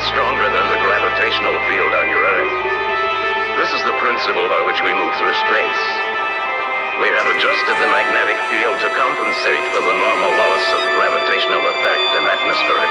stronger than the gravitational field on your Earth. This is the principle by which we move through space. We have adjusted the magnetic field to compensate for the normal loss of gravitational effect and atmospheric